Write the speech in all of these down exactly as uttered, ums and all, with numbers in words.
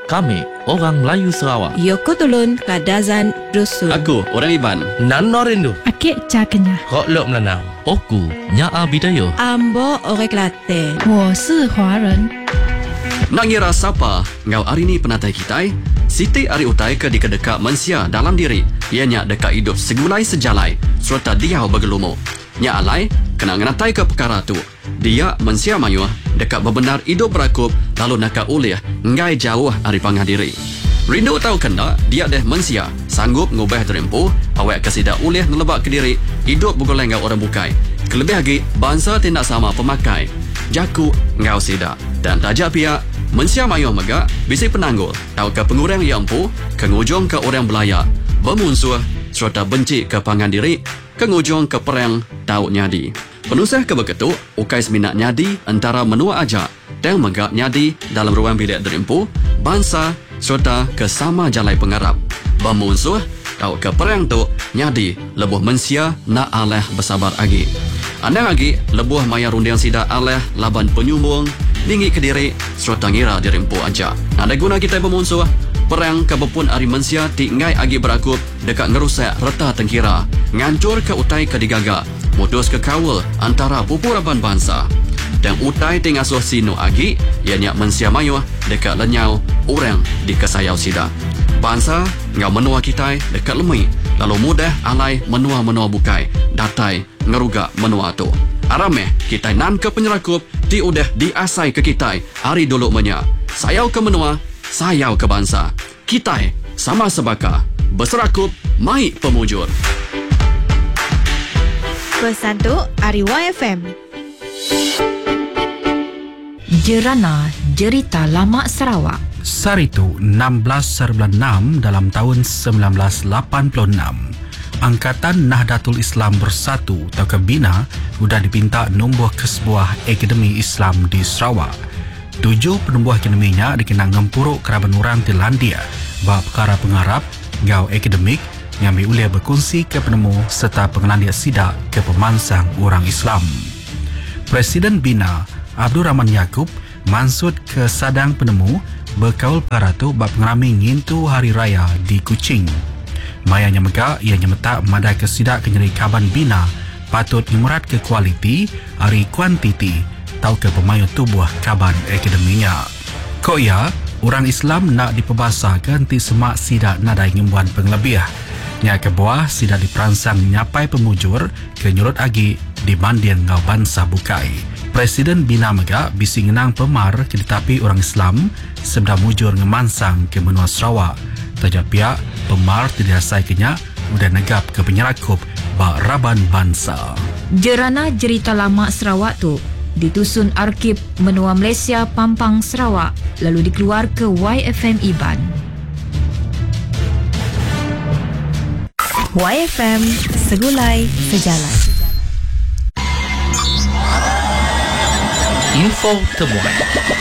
Kami, orang Melayu Sarawak. Yoko Tulun Kadazan Dusun. Aku, orang Iban. Nano Rindu. Akik Cakenya. Kok Lok Melanau. Oku, Nyaa Bidayo. Ambo Orek Latte. 我是华人。 Nak ngira siapa? Ngau hari ni penatai kita. Siti ari utai ke di kedekak mensia dalam diri. Ianya dekat hidup segulai sejalai. Serta dia bergelumo. Nya alai, kena ngenatai ke perkara tu. Dia mensia mayuh dekat bebenar hidup berakup lalu nakak ulih ngai jauh ari pangah diri. Rindu tahu kena dia deh mensia sanggup ngubah terempuh awak kesida ulih nelebak ke diri hidup bergoleng ngau orang bukai. Kelebih lagi bangsa tindak sama pemakai. Jaku ngau sida dan tajak pihak mensia mayuh megak bisi penanggul tahu ke pengurang yang empu ke ngujung ke orang belaya bermusuh serta benci ke pangan diri ke ngujung ke perang tahu nyadi. Penusah ke begitu, ukai seminat nyadi antara menua aja dan megak nyadi dalam ruang bilik derimpu, bangsa serta ke sama jalai pengarap. Bermusuh, tahu ke perang tu nyadi lebuh mensia nak aleh bersabar lagi. Anda lagi lebuh maya rundiang sida aleh laban penyumbung, tinggi ke diri serta ngira derimpu aja. Ada guna kita bermusuh, perang ke bepun ari mensia tinggai agi berakup dekat ngerusak reta tengkira, ngancur ke utai ke digaga. Mutus ke kawal antara pupuraban bangsa. Dan utai tingasuh sino agi, ianya mensia mayuh dekat lenyau orang di kesayau sida. Bangsa ngau menua kita dekat lemui, lalu mudah alai menua-menua bukai, datai ngerugak menua tu. Arameh kita nan ke penyerakup, di udah diasai ke kita, hari dulu menya. Sayau ke menua, sayau ke bangsa. Kita sama sebaka, berserakup, mai pemujur. Pesan tu Ari Y F M. Jerana Jerita Lama Sarawak. Saritu enam belas bulan enam dalam tahun sembilan belas lapan puluh enam. Angkatan Nahdlatul Islam Bersatu atau Bina sudah dipinta numbuh ke sebuah akademi Islam di Sarawak. Tujuh penubuh akademinya dikenang ngempuruk keraban orang di Landia bab perkara pengarap, gau akademik, ngambil ulia berkongsi ke penemu serta pengelandia sidak ke pemansang orang Islam. Presiden Bina, Abdul Rahman Yaakob, mansud ke sadang penemu berkaul perkara tu bab pengerami ngintu hari raya di Kuching. Mayanya megak, ia nyemetak madai ke sidak kenyeri kaban Bina patut nyemerat ke kualiti, hari kuantiti, tau ke pemayu tubuh kaban akademinya. Kok ya, orang Islam nak diperbasa ganti semak sidak nadai ngembuan pengelebih. Nya ke bawah sidak diperansang nyapai pemujur ke nyurut agi di banding ngau bangsa bukai. Presiden Bina megak bisi ngenang pemar ke ditapi orang Islam sebeda mujur ngemansang ke menua Sarawak. Tajak pihak pemar tidak asai kenya udah negap ke penyerakup bak raban bangsa. Jerana Jerita Lama Sarawak tu ditusun Arkib Menua Malaysia Pampang Sarawak lalu dikeluar ke Y F M Iban. Y F M Segulai Sejalan. Info temuan.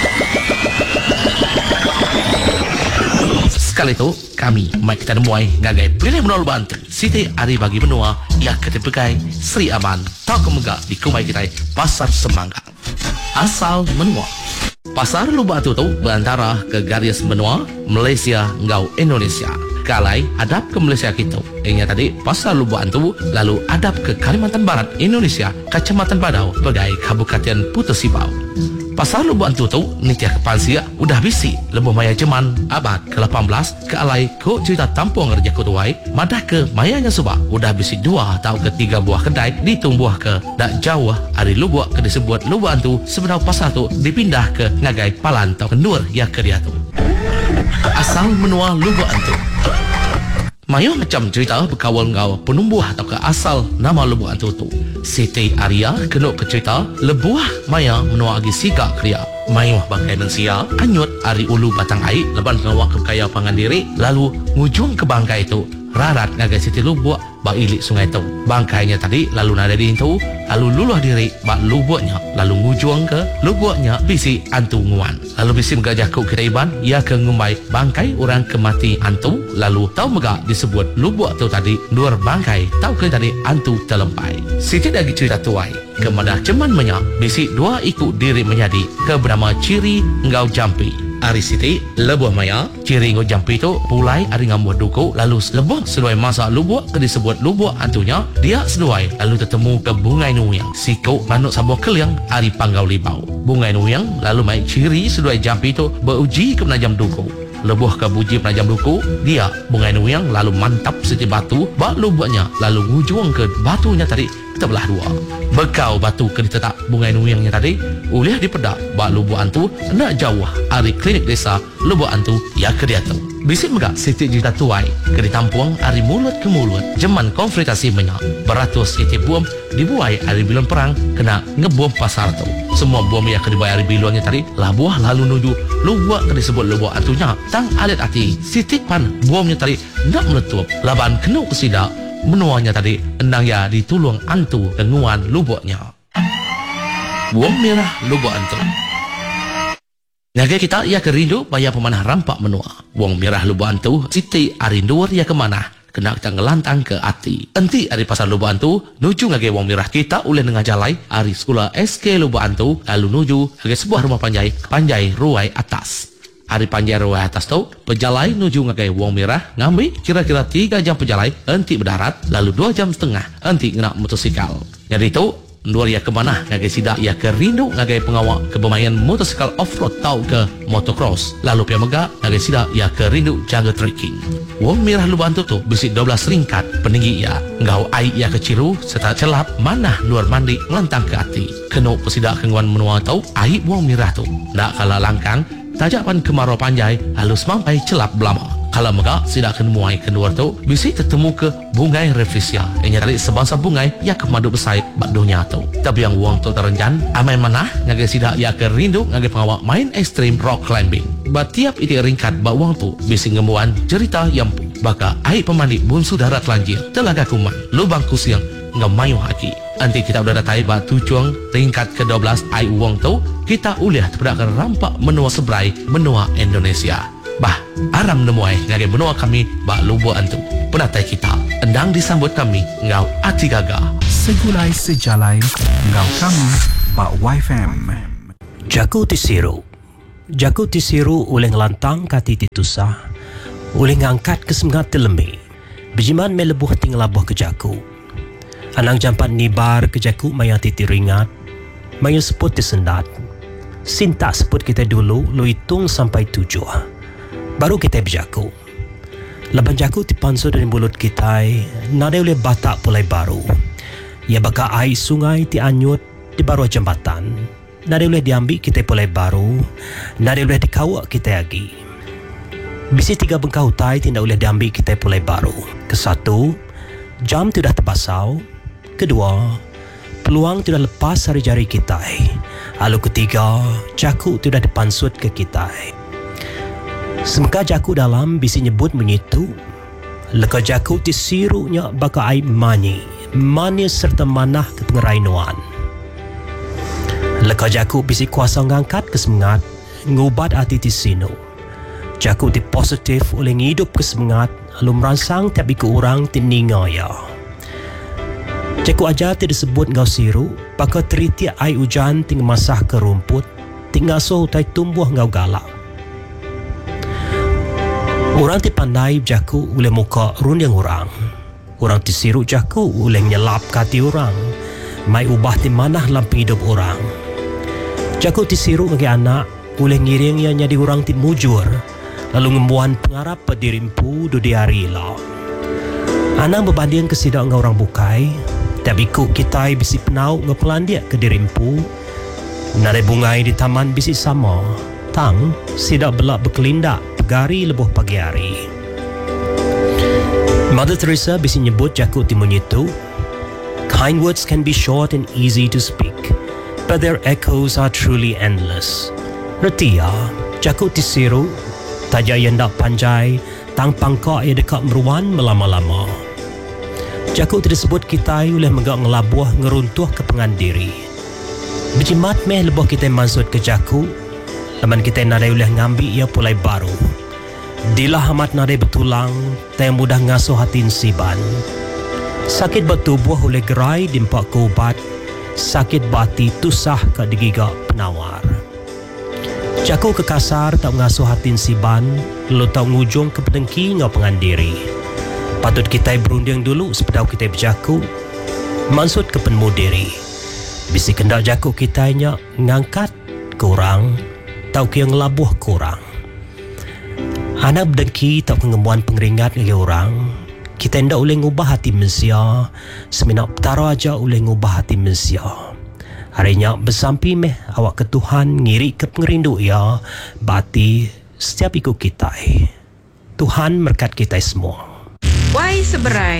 Sekali itu, kami, Mike Tan Muai, ngagai pilih menol bantu. Siti hari bagi menua, ia ketepekai Sri Aman, tak kemegak di kumai kita Pasar Semangka. Asal menua. Pasar Lubak tu tu berantara ke garis menua Malaysia ngau Indonesia. Kalai hadap ke Malaysia kita. Yang tadi Pasar Lubak tu lalu hadap ke Kalimantan Barat Indonesia, Kecamatan Badau, bagai Kabupaten Putus Sibau. Pasar Lubak tu tu nitia ke Pansia udah bisi lebuh maya Jeman abad ke lapan belas ke alai ko cerita tampung kerja kutuai madah ke mayanya subak udah bisi dua atau ke tiga buah kedai ditumbuh ke dak jauh hari Lubak ke disebut Lubak tu sebenarnya pasar tu dipindah ke ngagai Palan atau kendur ya ke dia tu. Asal menua Lubak tu. Mayo macam cerita berkawal ngau penumbuh atau ke asal nama Lubuk Antu tu. Siti Arya kenuk ke cerita lebuah maya menua agi siga kriya. Mayo bangkai mensia anyut ari ulu batang air leban ngawak ke kaya pangan diri lalu ngujung ke bangkai itu rarat ngagai Siti Lubuk bak ilik sungai tu. Bangkainya tadi lalu nada di itu lalu luluh diri bak lubuknya lalu ngujung ke lubuknya bisi antu nguan. Lalu bisi megajah ku kita iban ia ke ngumbai bangkai orang kemati antu lalu tau megak disebut lubuk tu tadi dua bangkai tau ke tadi antu terlempai. Siti lagi cerita tuai kemadah ceman menya bisi dua ikut diri menjadi ke bernama Ciri Ngau Jampi. Ari Siti lebuh maya ciri ngo jampi tu pulai ari ngamuh duku lalu lebuh sesuai masa lubuk ke disebut lubuk antunya dia sesuai lalu ketemu ke bungai nuyang siko manuk sabuh keliang ari panggau libau bungai nuyang lalu mai ciri sesuai jampi tu beruji ke penajam duku lebuh ke buji penajam duku dia bungai nuyang lalu mantap seti batu bak lubuknya lalu ngujung ke batunya tadi terbelah dua bekau batu ke ditetak bungai nuyangnya tadi ulih dipedak bak lubuk antu nak jauh ari klinik desa lubuk antu ya ke dia tu bisik megak siti juta tuai ke ditampung ari mulut ke mulut jeman konfrontasi menyak beratus siti bom dibuai ari bilon perang kena ngebom pasar tu semua bom yang ke dibuai ari bilonnya tadi labuah lalu nuju lubuk ke disebut lubuk antunya tang alit hati siti pan bomnya tadi nak meletup laban kena kesidak menuanya tadi endang ya ditulung antu denguan lubuknya buang merah lubuk antu naga kita ia kerindu bayar pemanah rampak menua buang merah lubuk antu siti arindur ia kemana kena kita ngelantang ke hati enti ari pasar lubuk antu nuju ngage buang merah kita uleh dengan jalai ari sekolah S K lubuk antu lalu nuju ngage sebuah rumah panjai panjai ruai atas Hari panjai ruai atas tu, pejalai nuju ngagai wong merah, ngambil kira-kira tiga jam pejalai, enti berdarat, lalu dua jam setengah, enti ngenak motosikal. Jadi tu, dua ia ke mana, ngagai sidak ia ke rindu ngagai pengawak ke bermain motosikal off-road tau ke motocross. Lalu pia megak, ngagai sidak ia ke rindu jaga trekking. Wong merah lubang tu tu, bisik dua belas ringkat, peninggi ia. Ngau ai ia ke ciru, serta celap, mana luar mandi, ngelantang ke hati. Kena pesidak kenguan menua tau, ai wong merah tu. Nak kalah langkang, tajapan kemarau panjai lalu semampai celap belama. Kalau megak sidak kenemuai kedua tu bisik tertemu ke bungai reflesia yang nyari sebangsa bungai yang kemadu besar bak dunia tu. Tapi yang uang tu terenjan amai manah ngagai sidak ia ke rindu ngagai pengawak main ekstrim rock climbing. Bat tiap iti ringkat bak uang tu bisik ngemuan cerita yang baka air pemandi bunsu darat lanjir telaga kuman lubang kusiang ngam mayu haki. Nanti kita udah datai bak tujuan ringkat ke dua belas ai uang tu kita uliah terpedakkan rampak menua sebrai menua Indonesia. Bah, aram nemuai ngagai menua kami bak lubuk antu. Penatai kita endang disambut kami ngau ati gagah. Segulai sejalai ngau kami bak Y F M. Jaku tisiru. Jaku tisiru oleh ngelantang kati titusah. Oleh ngangkat kesemangat telemi. Bijiman melebuh tinglabuh ke jaku. Anang jampat nibar ke jaku maya titi ringat. Maya seput disendat. Sinta seput kita dulu lu hitung sampai tujuh. Baru kita berjaku. Laban jaku dipansu dari mulut kita, nada oleh batak pulai baru. Ia baka air sungai ti anyut di bawah jambatan. Nada oleh diambil kita pulai baru, nada oleh dikawak kita lagi. Bisi tiga bengkau tai tidak boleh diambil kita pulai baru. Kesatu, jam tidak terbasau. Kedua, peluang tidak lepas dari jari kita. Lalu ketiga, jaku tidak dipansut ke kita. Semka jaku dalam bisi nyebut menyitu. Leka jaku tisirunya baka air mani. Mani serta manah ke pengerainuan. Leka jaku bisi kuasa ngangkat kesemangat. Ngubat hati tisinu. Jaku ti positif oleh ngidup kesemangat. Lalu merangsang tapi ke orang tininga ya. Jaku ajar ti disebut ngau siru. Baka teriti air hujan ting masah ke rumput. Ting ngasuh utai tumbuh ngau galak. Orang ti pandai jaku oleh muka runding orang. Orang ti siru jaku oleh nyelap kati orang. Mai ubah ti manah lampi hidup orang. Jaku ti siru ngagi anak oleh ngiringnya jadi orang ti mujur. Lalu ngembuan pengarap pedirimpu du diari lah. Anak berbanding kesidak ngau orang bukai. Tapi ku kita bisi penau ngepelandia ke dirimpu. Nare bungai di taman bisi sama. Tang sidak belak berkelindak. Gari lebuh pagi hari. Mother Teresa bisa nyebut jaku timunyi tu. Kind words can be short and easy to speak, but their echoes are truly endless. Reti ya, jaku tisiru, taja yendak panjai, tang pangkak ia dekat meruan melama-lama. Jaku disebut kita oleh megak ngelabuh ngeruntuh ke pengandiri. Berjimat meh lebuh kita mansut ke jaku, laman kita nadai oleh ngambil ia pulai baru. Dilah amat nadai betulang, tak mudah ngasuh hati nsiban. Sakit bertubuh oleh gerai dimpak ke ubat, sakit bati tusah ke digigak penawar. Jaku kekasar tak ngasuh hatin siban, lo tak ngujung ke pedengki ngau pengandiri. Patut kita berunding dulu sepedau kita berjaku. Maksud ke penmu diri. Bisi kendak jaku kita nya ngangkat kurang, tau ke yang labuh kurang. Anak berdengki tak pengemuan pengeringat lagi orang. Kita hendak boleh ngubah hati manusia, seminak petara aja boleh ngubah hati manusia. Harinya bersampi meh awak ke Tuhan ngiri ke pengerindu ya, bati setiap ikut kita. Tuhan berkat kita semua. Why seberai?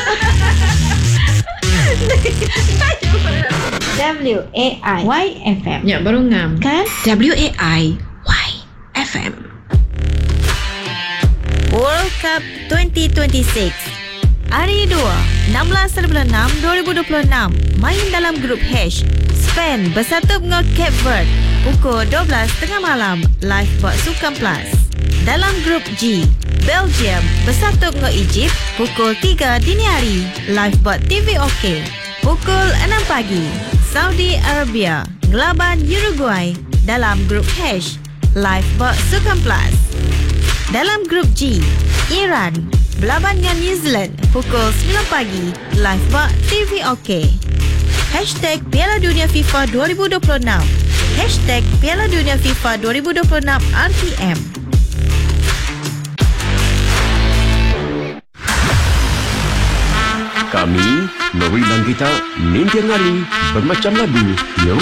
W A I Y F M. Ya, baru ngam. Kan? W A I Y F M. World Cup twenty twenty-six. Hari dua, enam belas bulan enam dua ribu dua puluh enam. Main dalam grup H. Spain bersatu dengan Cape Verde pukul dua belas tengah malam live buat Sukan Plus. Dalam grup G, Belgium bersatu dengan Egypt pukul tiga dini hari live buat T V OK. Pukul enam pagi, Saudi Arabia ngelaban Uruguay dalam grup H live buat Sukan Plus. Dalam grup G, Iran berlaban dengan New Zealand pukul sembilan pagi live buat T V OK. Hashtag Piala Dunia FIFA dua ribu dua puluh enam. Hashtag Piala Dunia FIFA dua ribu dua puluh enam R T M. Kami, Nori dan kita, Ninja Ngali, bermacam lagu yang